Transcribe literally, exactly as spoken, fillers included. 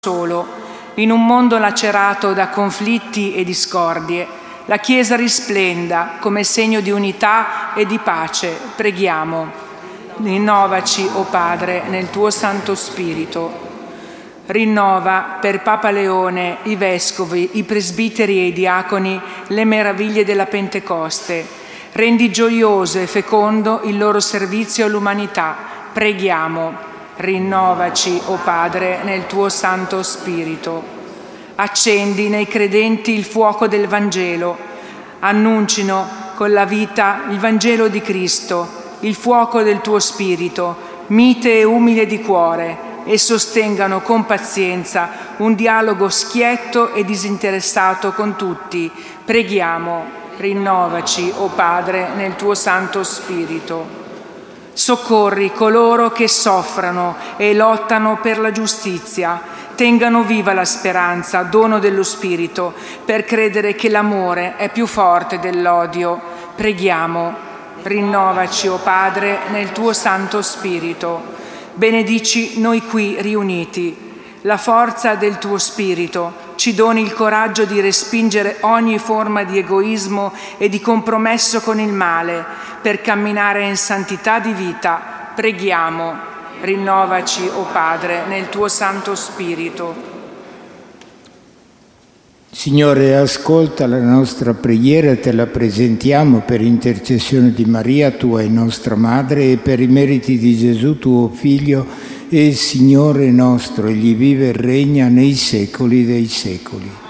solo. In un mondo lacerato da conflitti e discordie, la Chiesa risplenda come segno di unità e di pace. Preghiamo. Rinnovaci, o Padre, nel tuo Santo Spirito. Rinnova per Papa Leone, i vescovi, i presbiteri e i diaconi le meraviglie della Pentecoste. Rendi gioioso e fecondo il loro servizio all'umanità. Preghiamo. Rinnovaci, o Padre, nel tuo Santo Spirito. Accendi nei credenti il fuoco del Vangelo. Annuncino con la vita il Vangelo di Cristo, il fuoco del tuo Spirito, mite e umile di cuore, e sostengano con pazienza un dialogo schietto e disinteressato con tutti. Preghiamo. Rinnovaci, o Padre, nel tuo Santo Spirito. Soccorri coloro che soffrano e lottano per la giustizia. Tengano viva la speranza, dono dello Spirito, per credere che l'amore è più forte dell'odio. Preghiamo. Rinnovaci, o Padre, nel tuo Santo Spirito. Benedici noi qui riuniti. La forza del tuo Spirito ci doni il coraggio di respingere ogni forma di egoismo e di compromesso con il male per camminare in santità di vita. Preghiamo. Rinnovaci, o Padre, nel tuo Santo Spirito. Signore, ascolta la nostra preghiera, te la presentiamo per intercessione di Maria, tua e nostra Madre, e per i meriti di Gesù, tuo Figlio, e Signore nostro. Egli vive e regna nei secoli dei secoli.